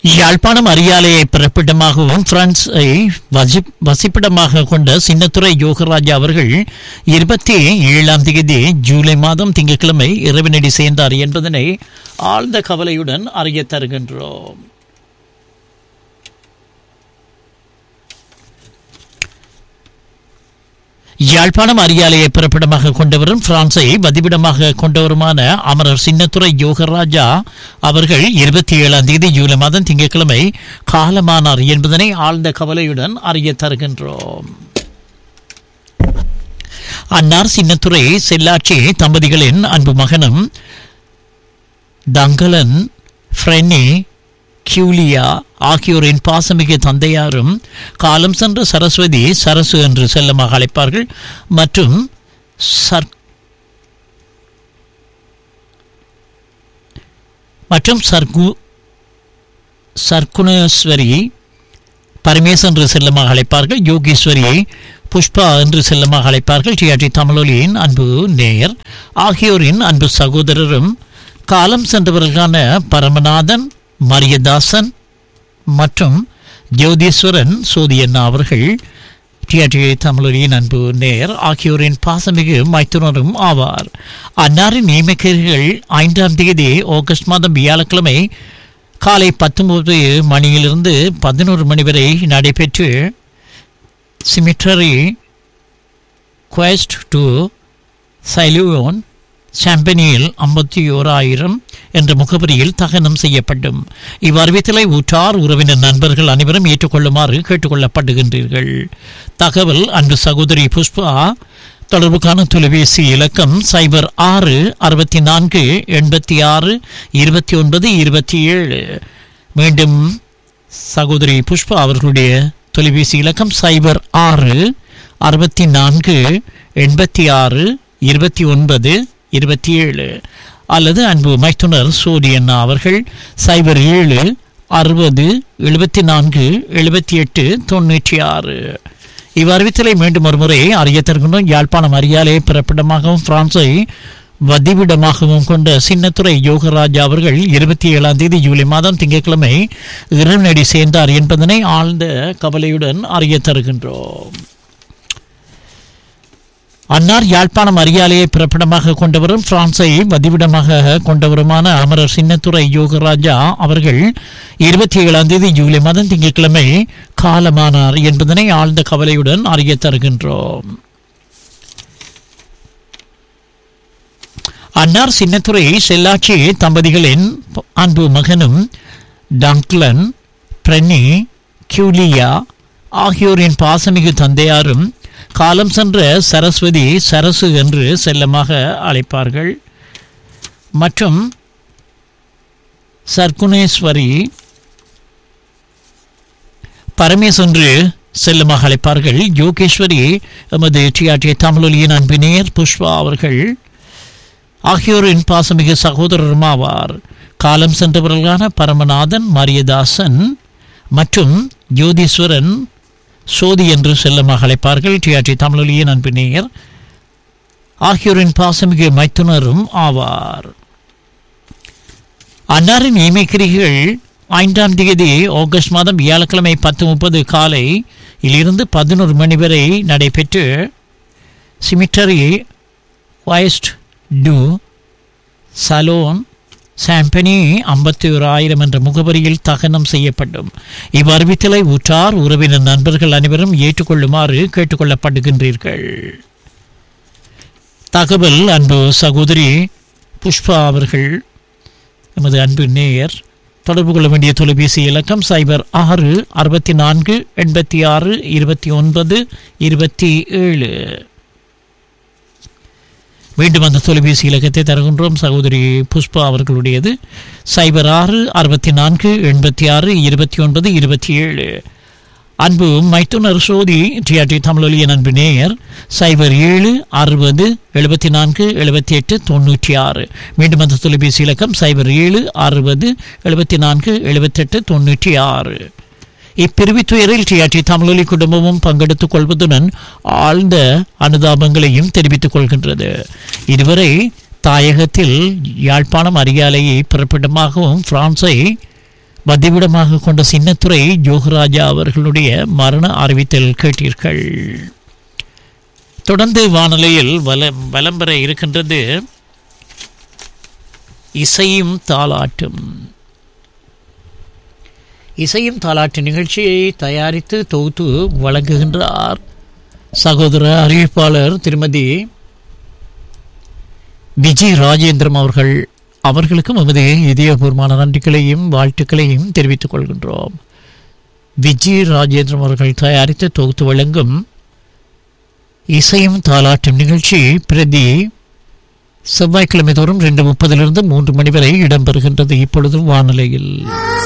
யாழ்ப்பாணம் அரியாலையை பிறப்பிடமாகவும் பிரான்ஸை வசிப்பிடமாக கொண்ட சின்னத்துரை யோகராஜா அவர்கள் 27ஆம் தேதி ஜூலை மாதம் திங்கட்கிழமை இறைவனடி சேர்ந்தார் என்பதனை ஆழ்ந்த கவலையுடன் அறிய தருகின்றோம். யாழ்ப்பாணம் அரியாலையை பிறப்பிடமாக கொண்டவரும் பிரான்ஸை வதிவிடமாக கொண்டவருமான அமரர் சின்னத்துரை யோகராஜா அவர்கள் 27ஆம் தேதி ஜூலை மாதம் திங்கட்கிழமை காலமானார் என்பதனை ஆழ்ந்த கவலையுடன் அறிய தருகின்றோம். அன்னார் சின்னத்துரை செல்லாட்சி தம்பதிகளின் அன்பு மகனும் தங்கலன் ஃப்ரெனி கியூலியா ஆகியோரின் பாசமிகு தந்தையாரும் காலம் சென்ற சரஸ்வதி சரசு என்று செல்லமாக அழைப்பார்கள் மற்றும் சர்க்குணேஸ்வரி பரமேஸ் என்று செல்லமாக அழைப்பார்கள். யோகீஸ்வரி புஷ்பா என்று செல்லமாக அழைப்பார்கள். டிஆர்டி தமிழொலியின் அன்பு நேயர் ஆகியோரின் அன்பு சகோதரரும் காலம் சென்றவர்களான பரமநாதன் மரியதாசன் மற்றும் ஜோதீஸ்வரன் சோதியண்ணா அவர்கள் டிஆர்டி தமிழொலியின் அன்பு நேயர் ஆகியோரின் பாசமிகு மைத்துனரும் ஆவார். அன்னாரின் நியமிக்கைகள் 5ஆம் தேதி ஆகஸ்ட் மாதம் வியாழக்கிழமை காலை 19 மணியிலிருந்து 11 மணி வரை நடைபெற்று சிமிட்ரரி குவெஸ்ட் டு சைலியோன் சாம்பனியில் 51,000 என்ற முகவரியில் தகனம் செய்யப்படும். இவ்வறிவித்தலை ஊற்றார் உறவினர் நண்பர்கள் அனைவரும் ஏற்றுக்கொள்ளுமாறு கேட்டுக்கொள்ளப்படுகின்றீர்கள். தகவல் அன்பு சகோதரி புஷ்பா. தொடர்புக்கான தொலைபேசி இலக்கம் 0664862927. மீண்டும் சகோதரி புஷ்பா அவர்களுடைய தொலைபேசி இலக்கம் 0664862927 அல்லது அன்பு மைத்துனர் சோடியண்ணா அவர்கள் 0760747896. இவ்வறிவித்தலை மீண்டும் ஒருமுறை அறிய தருகின்றோம். யாழ்ப்பாணம் அரியாலை பிறப்பிடமாகவும் பிரான்ஸை வதிவிடமாகவும் கொண்ட சின்னத்துரை யோகராஜா அவர்கள் 27ஆம் தேதி ஜூலை மாதம் திங்கட்கிழமை இறைவனடி சேர்ந்தார் என்பதனை ஆழ்ந்த கவலையுடன் அறிய தருகின்றோம். அன்னார் யாழ்ப்பாணம் அரியாலையை பிறப்பிடமாக கொண்டவரும் பிரான்ஸை வதிவிடமாக கொண்டவருமான அமரர் சின்னத்துரை யோகராஜா அவர்கள் 27ஆம் தேதி ஜூலை மாதம் திங்கட்கிழமை காலமானார் என்பதனை ஆழ்ந்த கவலையுடன் அறிய தருகின்றோம். அன்னார் சின்னத்துரை செல்லாட்சி தம்பதிகளின் அன்பு மகனும் டங்க்லன் ஃப்ரெனி கியூலியா ஆகியோரின் பாசமிகு தந்தையாரும் காலம் சென்ற சரஸ்வதி சரசு என்று செல்லமாக அழைப்பார்கள் மற்றும் சர்க்குணேஸ்வரி பரமேஸ் என்று செல்லமாக அழைப்பார்கள். யோகேஸ்வரி எமது டிஆர்டி தமிழொலியின் அன்பினேர் புஷ்பா அவர்கள் ஆகியோரின் பாசமிகு சகோதரரும் ஆவார். காலம் சென்றவர்களான பரமநாதன் மரியதாசன் மற்றும் ஜோதீஸ்வரன் சோதி என்று செல்லமாக அழைப்பார்கள். டிஆர்டி தமிழொலியின் அன்பினேயர் ஆகியோரின் பாசமிகு மைத்துனரும் ஆவார். அன்னாரின் நியமிக்கிரிகள் 5ஆம் தேதி ஆகஸ்ட் மாதம் வியாழக்கிழமை 10:30 காலை இலிருந்து 11 மணி வரை நடைபெற்று சிமிட்டரி குவெஸ்ட் டு சலோன் சாம்பனி 51,000 என்ற முகவரியில் தகனம் செய்யப்படும். இவ்வறிவித்தலை ஊற்றார் உறவினர் நண்பர்கள் அனைவரும் ஏற்றுக்கொள்ளுமாறு கேட்டுக்கொள்ளப்படுகின்றீர்கள். தகவல் அன்பு சகோதரி புஷ்பா அவர்கள் எமது அன்பு நேயர். தொடர்பு கொள்ள வேண்டிய தொலைபேசி இலக்கம் 0664862927. மீண்டும் அந்த தொலைபேசி இலக்கத்தை தருகின்றோம். சகோதரி புஷ்பா அவர்களுடையது 0664862927. அன்பு மைத்துனர் சோதி டிஆர்டி தமிழொலியின் அன்பு நேயர் 0760747896. மீண்டும் அந்த தொலைபேசி இலக்கம் 0760747896. இப்பிரிவித்துயரில் டிஆர்டி தமிழொலி குடும்பமும் பங்கெடுத்துக் கொள்வதுடன் ஆழ்ந்த அனுதாபங்களையும் தெரிவித்துக் கொள்கின்றது. இதுவரை தாயகத்தில் யாழ்ப்பாணம் அரியாலையை பிறப்பிடமாகவும் பிரான்ஸை வதிவிடமாக கொண்ட சின்னத்துறை யோகராஜா அவர்களுடைய மரண அறிவித்தல் கேட்டீர்கள். தொடர்ந்து வானொலியில் வலம் பெற இருக்கின்றது இசையும் தாலாட்டும். இசையும் தாலாட்டு நிகழ்ச்சியை தயாரித்து தொகுத்து வழங்குகின்றார் சகோதர அறிவிப்பாளர் திருமதி விஜய் ராஜேந்திரம் அவர்கள். அவர்களுக்கும் எமது இதயபூர்வமான நன்றிகளையும் வாழ்த்துக்களையும் தெரிவித்துக் கொள்கின்றோம். விஜய் ராஜேந்திரம் அவர்கள் தயாரித்து தொகுத்து வழங்கும் இசையும் தாலாட்டும் நிகழ்ச்சி பிரதி செவ்வாய்க்கிழமை தோறும் 2:30 3 மணி வரை இடம்பெறுகின்றது. இப்பொழுது வானிலையில்